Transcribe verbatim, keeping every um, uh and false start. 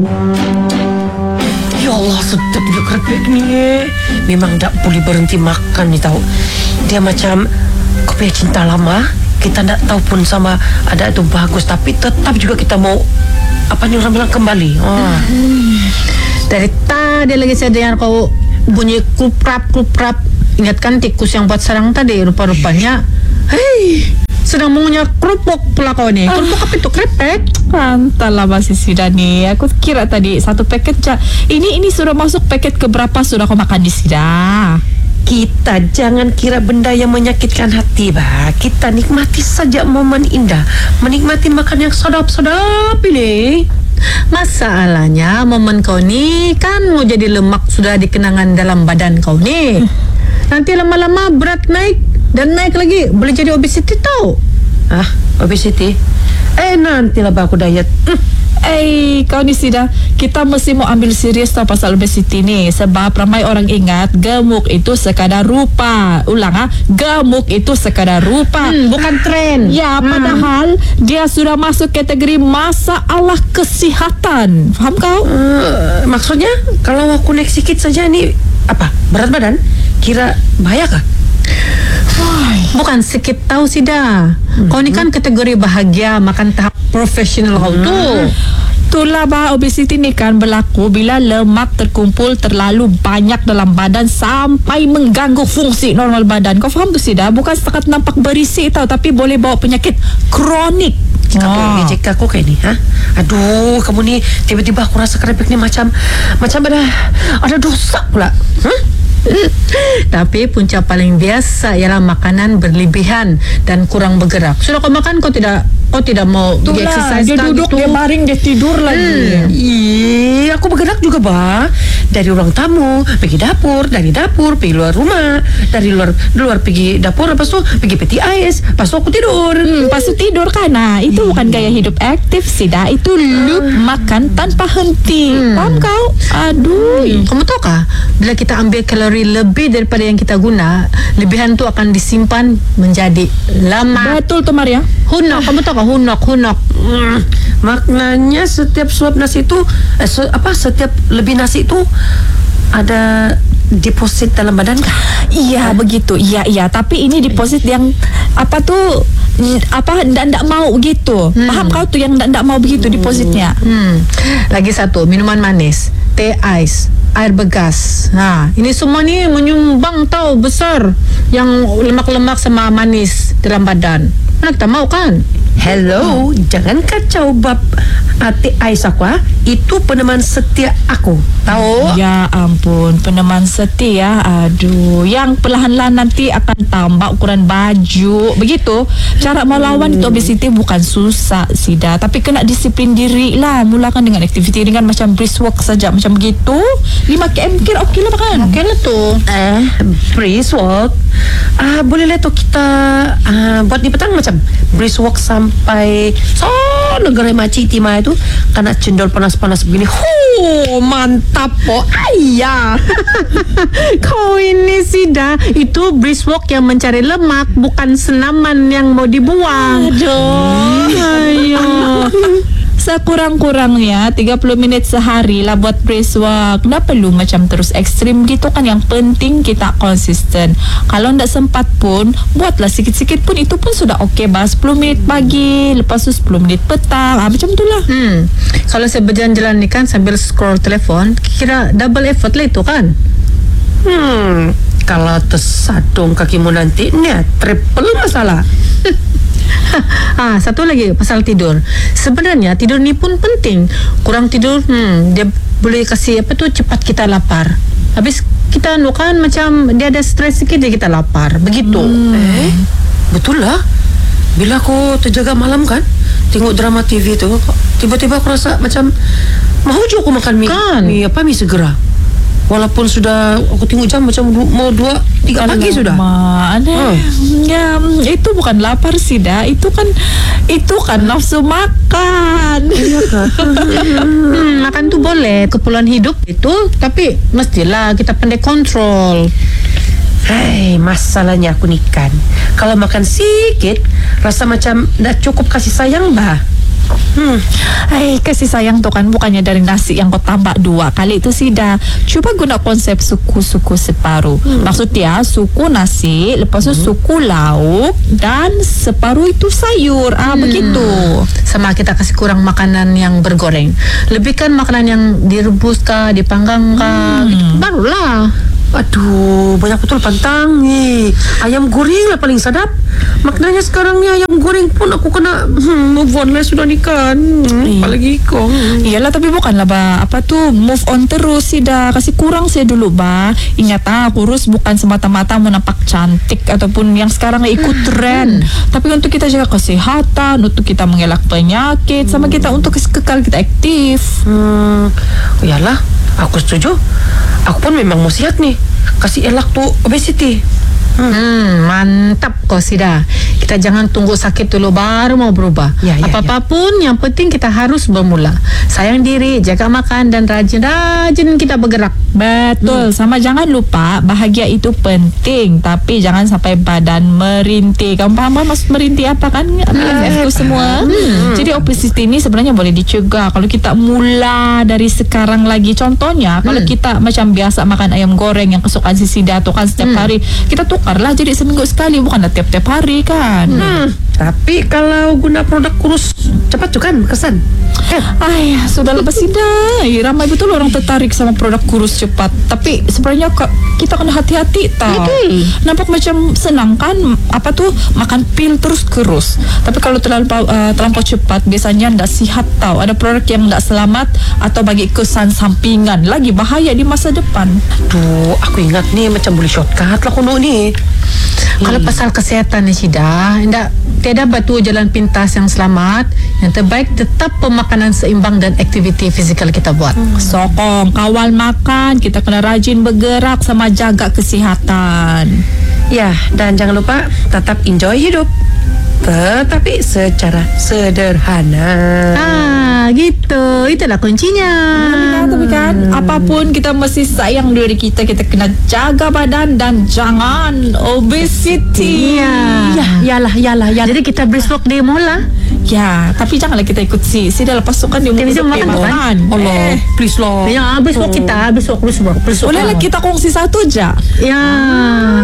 Ya Allah, sedap juga keripik ni. Memang tak boleh berhenti makan ni tahu. Dia macam kopi cinta lama. Kita tak tahu pun sama ada itu bagus, tapi tetap juga kita mau apa ni orang bilang kembali. Oh. Hmm. Dari tadi lagi saya dengar kau bunyi kuprap kuprap. Ingatkan tikus yang buat sarang tadi rupa-rupanya. Hei, sedang mengunyah kerupuk pula kau ni. Kerupuk apa itu? Krepek? Entahlah masih Sida ni. Aku kira tadi satu paket je. Ini ini sudah masuk paket keberapa sudah kau makan di Sida? Kita jangan kira benda yang menyakitkan hati, bah. Kita nikmati saja momen indah, menikmati makan yang sedap-sedap ini. Masalahnya momen kau ni kan mau jadi lemak sudah dikenangan dalam badan kau ni. Nanti lama-lama berat naik dan naik lagi, boleh jadi obesiti tau. Ah, obesity? Eh, nantilah bah aku diet. Hmm. Eh, kau ni Sida, kita mesti mau ambil serius tau pasal obesity ni. Sebab ramai orang ingat gemuk itu sekadar rupa. Ulang ah, gemuk itu sekadar rupa. Hmm, bukan tren. Ya, Hmm. padahal dia sudah masuk kategori masalah kesihatan. Faham kau? Uh, maksudnya kalau aku naik sikit saja ni apa? Berat badan? Kira bahaya kah? Bukan sikit tahu Sida. Hmm. Kau ni kan kategori bahagia makan tahap profesional kau tu. Itulah bah, obesity ni kan berlaku bila lemak terkumpul terlalu banyak dalam badan sampai mengganggu fungsi normal badan. Kau faham tu Sida? Bukan setakat nampak berisi tau, tapi boleh bawa penyakit kronik. Cakap Ah. oh. Ngejek aku kayak ni, ha? Aduh, kamu ni tiba-tiba aku rasa keripik ni macam macam ada ada dosa pula. Huh? Tapi punca paling biasa ialah makanan berlebihan dan kurang bergerak. Sudah kau makan, kau tidak kau tidak mau pergi exercise dia kah duduk, gitu? dia baring, dia tidur lagi. Ih, aku bergerak juga, bah. Dari ruang tamu pergi dapur, dari dapur pergi luar rumah, dari luar luar pergi dapur, lepas tu pergi peti ais, lepas tu aku tidur. Hmm, pas tu tidur kan. Nah, itu bukan gaya hidup aktif Sida, itu loop makan tanpa henti. Hmm. Faham kau? Aduh. Hmm, kamu tahu kah, bila kita ambil kalori lebih daripada yang kita guna, lebihan tu akan disimpan menjadi lemak. Betul tu Maria. Hunok, kamu tahu kah hunok, hunok. Hmm, maknanya setiap suap nasi itu eh, se, apa setiap lebih nasi itu ada deposit dalam badan kah? Iya begitu. Iya iya. Tapi ini deposit yang apa tu? Apa ndak ndak mau gitu. Hmm. Paham kau tu yang ndak ndak mau begitu depositnya. Hmm. Lagi satu, minuman manis, teh ais, air begas. Nah, ini semua ni menyumbang tahu besar yang lemak-lemak sama manis dalam badan. Mana kita mau kan? Hello, hmm. jangan kacau bab hati ais aku, ha? Itu peneman setia aku. Tahu? Ya ampun, peneman setia. Aduh, yang perlahan-lahan nanti akan tambah ukuran baju. Begitu. Cara melawan itu obesity bukan susah Sida, tapi kena disiplin diri lah. Mulakan dengan aktiviti ringan macam brisk walk saja, macam begitu. lima kilometer kira okey lah kan? Okey lah tu. Eh, brisk walk. Ah, boleh lah tu kita ah, buat di petang macam brisk walk sampai so negara Maci Timah itu kena cendol panas-panas begini. Huh, mantap po. Ayah. Kau ini Sida, itu brisk walk yang mencari lemak, bukan senaman yang mau dibuang. Aduh. Ayo. Sekurang-kurangnya tiga puluh minit sehari lah buat brisk walk. Tak perlu macam terus ekstrim gitu kan. Yang penting kita konsisten. Kalau tak sempat pun, buatlah sikit-sikit pun, itu pun sudah okey bah. sepuluh minit pagi, lepas tu sepuluh minit petang. Ah, macam tu lah. Hmm. Kalau saya berjalan-jalan ni kan sambil scroll telefon, kira double effort lah itu kan? Hmm, kalau tersadung kakimu nanti ni triple masalah. Ah, satu lagi pasal tidur. Sebenarnya tidur ni pun penting. Kurang tidur, hmm, dia boleh kasih apa tu, cepat kita lapar. Habis kita nu kan macam dia ada stres sikit, dia kita lapar. Begitu. Hmm. Eh, betul lah. Bila aku terjaga malam kan, tengok drama T V tu, tiba-tiba aku rasa macam mahu je aku makan mie. Kan? Mie apa mie segera. Walaupun sudah aku tengok jam macam mau dua tiga pagi sudah. Mana? Hmm. Ya, itu bukan lapar Sida, itu kan itu kan nafsu makan. Iya kah? Hmm, makan tu boleh, keperluan hidup itu, tapi mestilah kita pandai kontrol. Hai, masalahnya aku ni kan, kalau makan sikit rasa macam dah cukup kasih sayang bah. Hmm. Ay, kasih sayang tuh kan bukannya dari nasi yang kau tambah dua kali itu Sida. Coba guna konsep suku-suku separuh. Hmm. Maksudnya suku nasi, lepas itu hmm. suku lauk dan separuh itu sayur. Ah, hmm. begitu. Sama kita kasih kurang makanan yang bergoreng. Lebihkan makanan yang direbus kah, dipanggang kah, Hmm. gitu. Barulah. Aduh, banyak betul pantang nih. Ayam goreng lah paling sedap. Maknanya sekarang ni ayam goreng pun aku kena hmm, move on lah sudah ni kan. Hmm, Iya. apalagi kong. Iyalah tapi bukanlah ba apa tuh move on terus Sida. Kasih kurang saya dulu ba. Ingat ah kurus bukan semata-mata mau nampak cantik ataupun yang sekarang ikut tren. Tapi untuk kita jaga kesehatan, untuk kita mengelak penyakit, sama kita untuk kekal kita aktif. Hmm, iyalah, aku setuju. Aku pun memang mau sihat nih. Kasih elak tuh obesity. Hmm, mantap kau Sida. Kita jangan tunggu sakit dulu baru mau berubah. Ya, ya, Apa-apapun yang penting kita harus bermula. Sayang diri, jaga makan dan rajin-rajin kita bergerak. Betul, sama jangan lupa bahagia itu penting, tapi jangan sampai badan merintih. Kamu paham kan maksud merintih apa kan? B F F itu semua. Hmm. Jadi obesity ini sebenarnya boleh dicegah kalau kita mula dari sekarang lagi. Contohnya, kalau Hmm. kita macam biasa makan ayam goreng yang kesukaan si Sida tuh kan setiap Hmm. hari, kita tukarlah jadi seminggu sekali, bukanlah tiap-tiap hari kan. Hmm, tapi kalau guna produk kurus cepat tuh kan kesan. Eh, Ay, sudah lepas Sida. Ay, ramai betul orang tertarik sama produk kurus cepat. Tapi sebenarnya ka- kita kena hati-hati tau. Betul. Nampak macam senang kan apa tuh makan pil terus kurus. Tapi kalau terlalu uh, terlampau cepat biasanya tidak sihat tau. Ada produk yang tidak selamat atau bagi kesan sampingan. Lagi bahaya di masa depan. Duh, aku ingat nih macam boleh shortcut lah kuno nih. Kalau pasal kesehatan ni Sida, tidak tiada batu jalan pintas yang selamat. Yang terbaik tetap pemakanan seimbang dan aktiviti fizikal kita buat. Sokong, kawal makan, kita kena rajin bergerak sama jaga kesihatan. Ya, dan jangan lupa tetap enjoy hidup. Tetapi secara sederhana. Ah, gitu. Itulah kuncinya. Ya, tapi kan apapun kita mesti sayang diri kita. Kita kena jaga badan dan jangan obesity. Iya. Ya, yalah, yalah, yalah. Jadi kita brisk walk di mall lah. Ya, tapi janganlah kita ikut si si dah lepas tu kan dia Dia bisa mau makan, makan. kan? Allah, Eh, please lah. Yang brisk walk kita, brisk walk, brisk walk, brisk walk. bolehlah kita kongsi satu je. Ya.